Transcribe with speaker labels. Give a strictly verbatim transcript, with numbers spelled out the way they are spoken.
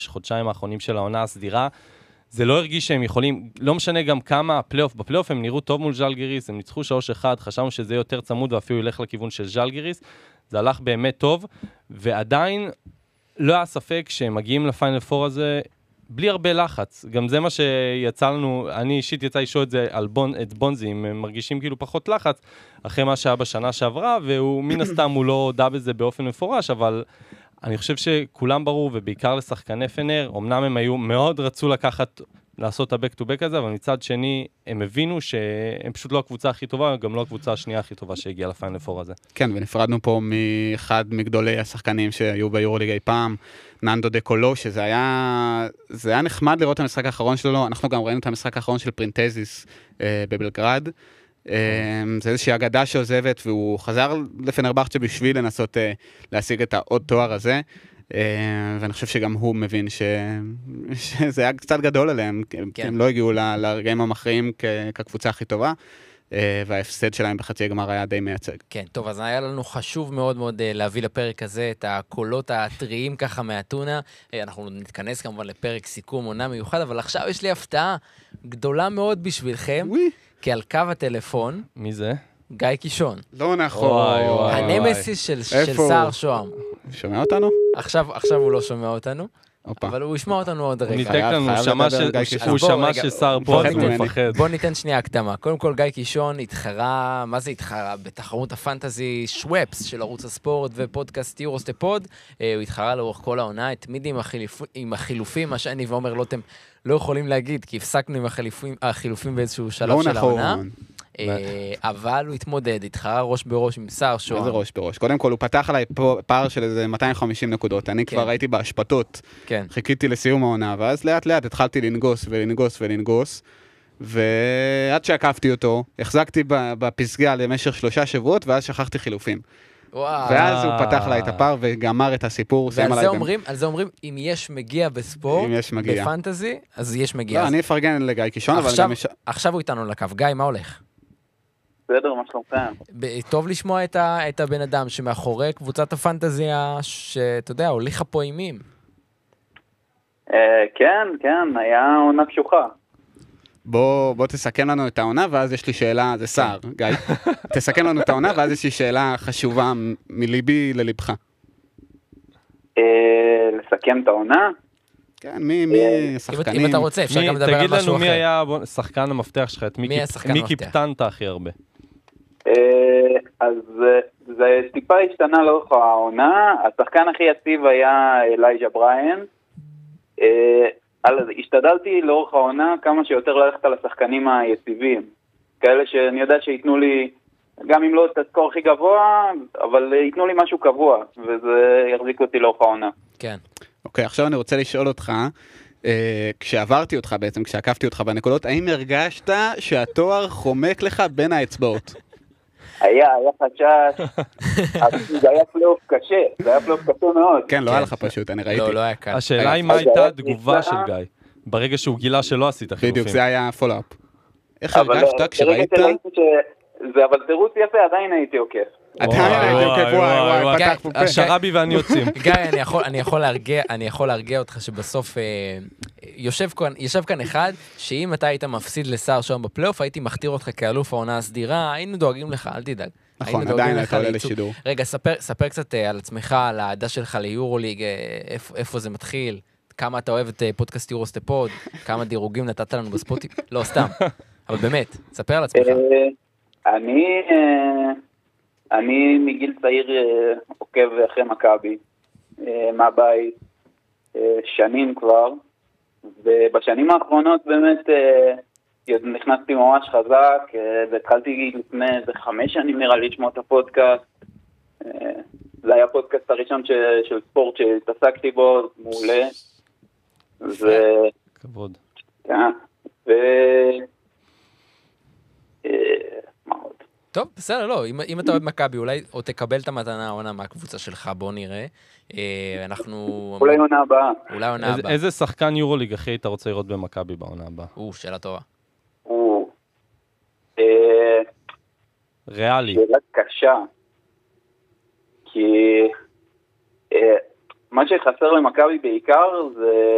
Speaker 1: חודשיים האחרונים של העונה הסדירה, זה לא הרגיש שהם יכולים, לא משנה גם כמה הפלייאוף, בפלייאוף הם נראו טוב מול ז'לגיריס, הם ניצחו שלוש אחד, חשבנו שזה יותר צמוד ואפילו ילך לכיוון של ז'לגיריס, זה הלך באמת טוב, ועדיין לא היה ספק שהם מגיעים לפיינל פור הזה בלי הרבה לחץ. גם זה מה שיצא לנו, אני אישית יצא לשאול את זה על בון, את בונזי, הם מרגישים כאילו פחות לחץ, אחרי מה שהיה בשנה שעברה, והוא מן הסתם הוא לא הודע בזה באופן מפורש, אבל אני חושב שכולם ברור, ובעיקר לשחקני פנר, אמנם הם היו מאוד רצו לקחת, לעשות את ה-back to back הזה, אבל מצד שני, הם הבינו שהם פשוט לא הקבוצה הכי טובה, גם לא הקבוצה השנייה הכי טובה שהגיעה לפיינל פור הזה.
Speaker 2: כן, ונפרדנו פה מאחד מגדולי השחקנים שהיו ביורוליג אי פעם, ננדו דה קולו, שזה היה, זה היה נחמד לראות את המשחק האחרון שלו, אנחנו גם ראינו את המשחק האחרון של פרינטזיס אה, בבלגרד, אה, זה איזושהי אגדה שעוזבת, והוא חזר לפנרבחצ'ה בשביל לנסות אה, להשיג את העוד תואר הזה, ואני חושב שגם הוא מבין שזה היה קצת גדול עליהם, כי הם לא הגיעו לרגעים המכריעים כקבוצה הכי טובה, וההפסד שלהם בחצי הגמר היה די מייצג.
Speaker 3: כן, טוב, אז היה לנו חשוב מאוד מאוד להביא לפרק הזה את הקולות הטריים ככה מהטונה, אנחנו נתכנס כמובן לפרק סיכום עונה מיוחד, אבל עכשיו יש לי הפתעה גדולה מאוד בשבילכם, כי על קו הטלפון,
Speaker 1: מי זה?
Speaker 3: גיא קישון.
Speaker 2: לא נכון.
Speaker 3: הנמסיס של סער שוהם.
Speaker 2: שומע אותנו?
Speaker 3: עכשיו, עכשיו הוא לא שומע אותנו, אבל הוא ישמע אותנו עוד רגע.
Speaker 1: הוא ניתק לנו, הוא שמע שסער פה, אז הוא מפחד.
Speaker 3: בוא ניתן שנייה הקדמה. קודם כל, גיא קישון התחרה, מה זה התחרה? בתחרות הפנטזי שוואפס של ערוץ הספורט ופודקאסט יורוסטפוד. הוא התחרה לאורך כל העונה, התמיד עם החילופים, מה שאני ואומר לא אתם לא יכולים להגיד, כי הפסקנו עם החילופים באיזשהו שלב של העונה. אבל הוא התמודד, התחרה ראש בראש עם סער שוהם.
Speaker 2: איזה ראש בראש? קודם כל הוא פתח עליי פער של איזה מאתיים וחמישים נקודות, אני כבר הייתי בהשפטות, חיכיתי לסיום העונה, ואז לאט לאט התחלתי לנגוס ולנגוס ולנגוס, ועד שעקפתי אותו, החזקתי בפסגה למשך שלושה שבועות, ואז שכחתי חילופים. ואז הוא פתח עליי את הפער וגמר את הסיפור.
Speaker 3: ועל זה אומרים, אם יש מגיע בספורט, בפנטזי, אז יש מגיע.
Speaker 2: לא, אני אפרגן לגיא קישון, אבל גם...
Speaker 3: עכשיו הוא איתנו לקו. גיא, מה הולך?
Speaker 4: בסדר, מה שלומכם?
Speaker 3: טוב לשמוע את הבן אדם שמאחורי קבוצת הפנטזיה, שאתה יודע, הוליכה פה אימים.
Speaker 4: כן, כן, היה עונה קשוחה.
Speaker 2: בוא, בוא תסכם לנו את העונה, ואז יש לי שאלה, זה סער, גיא. תסכם לנו את העונה, ואז יש לי שאלה חשובה מליבי ללבך.
Speaker 4: לסכם את העונה?
Speaker 2: כן, מי, מי שחקנים?
Speaker 3: אם אתה רוצה, אפשר גם לדבר על משהו אחר.
Speaker 1: תגיד לנו מי היה שחקן המפתח שלך, מי קיפטנת הכי הרבה?
Speaker 4: אז זה טיפה השתנה לאורך העונה, השחקן הכי יציב היה אלייג'ה בריין, השתדלתי לאורך העונה כמה שיותר ללכת על השחקנים היציבים, כאלה שאני יודע שיתנו לי, גם אם לא את הסקור הכי גבוה, אבל ייתנו לי משהו קבוע, וזה יחזיק אותי לאורך העונה.
Speaker 3: כן.
Speaker 2: אוקיי, עכשיו אני רוצה לשאול אותך, כשעברתי אותך בעצם, כשעקפתי אותך בנקודות, האם הרגשת שהתואר חומק לך בין האצבעות?
Speaker 4: היה, היה חשש, זה היה פלייאוף קשה, זה היה פלייאוף קשה מאוד.
Speaker 2: כן, לא היה לך פשוט, אני ראיתי.
Speaker 3: לא, לא היה קל.
Speaker 1: השאלה היא מה הייתה התגובה של גיא, ברגע שהוא גילה שלא עשית חילופים.
Speaker 2: בדיוק, זה היה פולאפ. איך הרגשת כשראית?
Speaker 4: אבל תירוץ יפה, עדיין הייתי עוקף.
Speaker 2: עדיין הייתי עוקף, וואי, וואי, פתח פה פה.
Speaker 1: השרבי ואני יוצאים.
Speaker 3: גיא, אני יכול להרגיע אותך שבסוף יושב כאן אחד, שאם אתה היית מפסיד לסער שם בפלייאוף, הייתי מכתיר אותך כאלוף העונה הסדירה, היינו דואגים לך, אל תדאג.
Speaker 2: נכון, עדיין אתה עולה לשידור.
Speaker 3: רגע, ספר קצת על עצמך, על העדה שלך ליורוליג, איפה זה מתחיל, כמה אתה אוהב את פודקאסט יורוסטפוד, כמה דירוגים נתת לנו בספוטי, לא סתם, אבל באמת, ספר על עצמך.
Speaker 4: אני, אני מגיל צעיר עוקב אחרי מכבי, מהבית, שנים כבר, ובשנים האחרונות באמת נכנסתי ממש חזק, והתחלתי לפני איזה חמש שנים נראה לי לשמוע את הפודקאסט, זה היה הפודקאסט הראשון של ספורט שהתעסקתי בו, מעולה.
Speaker 1: כבוד.
Speaker 4: כן, ו... מה עוד?
Speaker 3: טוב, בסדר, לא, אם אתה אוהב מכבי, אולי או תקבל את המתנה העונה מהקבוצה שלך, בוא נראה. אנחנו...
Speaker 4: אולי עונה הבאה.
Speaker 3: אולי עונה הבאה.
Speaker 1: איזה שחקן יורוליג אחי אתה רוצה לראות במכבי בעונה הבאה?
Speaker 3: או, שאלה טובה.
Speaker 4: או...
Speaker 1: ריאלי.
Speaker 4: שאלה קשה. כי... מה שחסר למכבי בעיקר זה